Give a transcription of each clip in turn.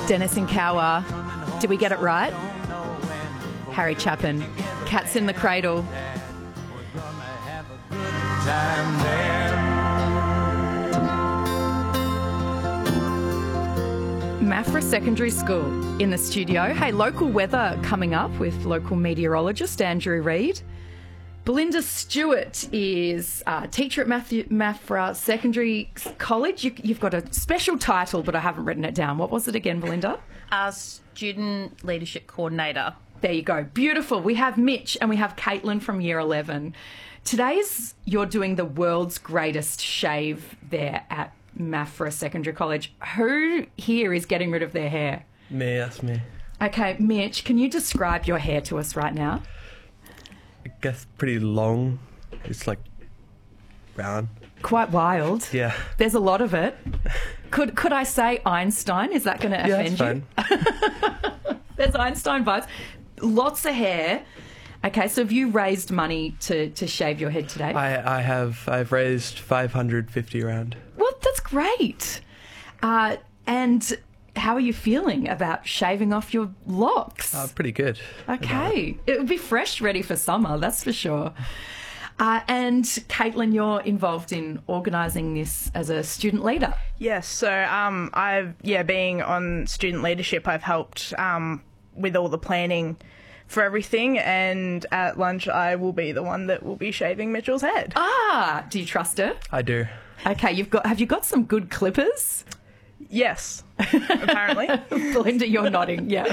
Dennis and Kawa. Did we get it right? Harry Chapin. Cats in the Cradle. Maffra Secondary School in the studio. Hey, local weather coming up with local meteorologist Andrew Reid. Belinda Stewart is a teacher at Maffra Secondary College. You've got a special title, but I haven't written it down. What was it again, Belinda? Student Leadership Coordinator. There you go. Beautiful. We have Mitch and we have Caitlin from Year 11. Today's you're doing the world's greatest shave there at Maffra Secondary College. Who here is getting rid of their hair? Me, that's me. Okay, Mitch, can you describe your hair to us right now? I guess pretty long. It's like brown. Quite wild. Yeah. There's a lot of it. Could I say Einstein? Is that going to offend you? Fine. There's Einstein vibes. Lots of hair. Okay, so have you raised money to shave your head today? I've raised 550 around. Well, that's great. And how are you feeling about shaving off your locks? Pretty good. Okay. It would be fresh, ready for summer, that's for sure. And Caitlin, you're involved in organising this as a student leader. Yes, so being on student leadership, I've helped with all the planning for everything, and at lunch I will be the one that will be shaving Mitchell's head. Do you trust her? I do. Okay, have you got some good clippers? Yes, apparently. Belinda, you're nodding, yeah.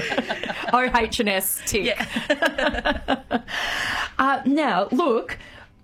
OH&S tick. Yeah. Now, look,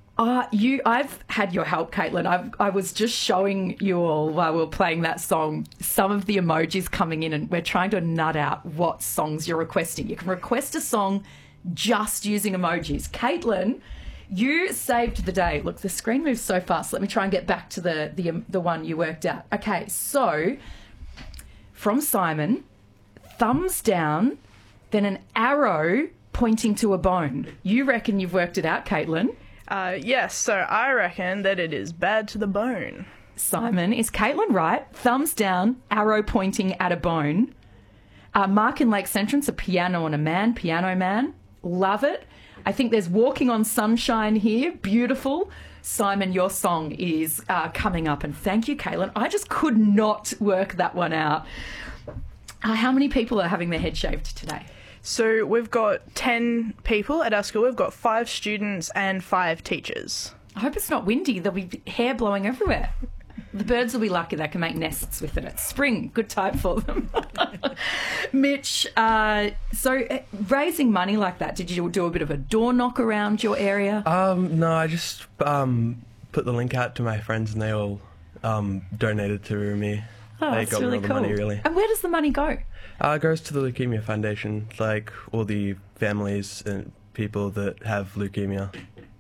I've had your help, Caitlin. I was just showing you all while we were playing that song some of the emojis coming in, and we're trying to nut out what songs you're requesting. You can request a song just using emojis. Caitlin, you saved the day. Look, the screen moves so fast. Let me try and get back to the one you worked out. Okay, so from Simon, thumbs down, then an arrow pointing to a bone. You reckon you've worked it out, Caitlin? Yes, so I reckon that it is bad to the bone. Simon, is Caitlin right? Thumbs down, arrow pointing at a bone. Mark in Lakes Entrance, a piano and a man, piano man. Love it. I think there's Walking on Sunshine here. Beautiful. Simon, your song is coming up, and thank you, Caitlin. I just could not work that one out. How many people are having their head shaved today? So we've got 10 people at our school. We've got 5 students and 5 teachers. I hope it's not windy. There'll be hair blowing everywhere. The birds will be lucky they can make nests with it. It's spring. Good time for them. Mitch, so raising money like that, did you do a bit of a door knock around your area? No, I just put the link out to my friends and they all donated to me. Oh, they that's got really all the cool. money, really. And where does the money go? It goes to the Leukemia Foundation, like all the families and people that have leukemia.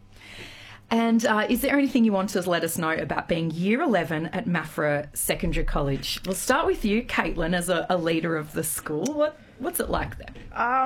And is there anything you want to let us know about being Year 11 at Maffra Secondary College? We'll start with you, Caitlin, as a leader of the school. What's it like there?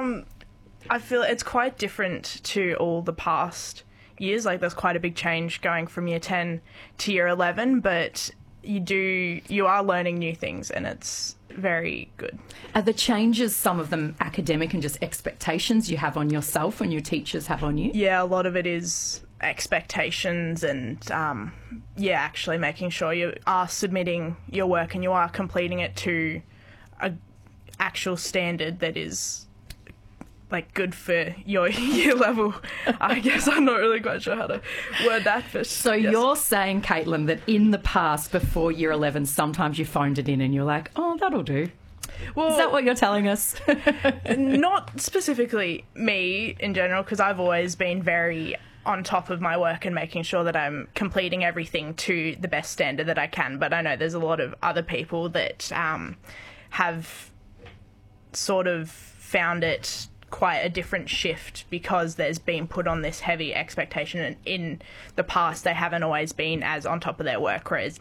I feel it's quite different to all the past years. Like, there's quite a big change going from Year 10 to Year 11, but you are learning new things, and it's very good. Are the changes, some of them academic and just expectations you have on yourself and your teachers have on you? Yeah, a lot of it is expectations and, actually making sure you are submitting your work and you are completing it to a actual standard that is like good for your year level. I guess I'm not really quite sure how to word that. But so yes. You're saying, Caitlin, that in the past, before Year 11, sometimes you phoned it in and you're like, oh, that'll do. Well, is that what you're telling us? Not specifically me in general, because I've always been very on top of my work and making sure that I'm completing everything to the best standard that I can. But I know there's a lot of other people that have sort of found it quite a different shift because there's been put on this heavy expectation, and in the past they haven't always been as on top of their work, whereas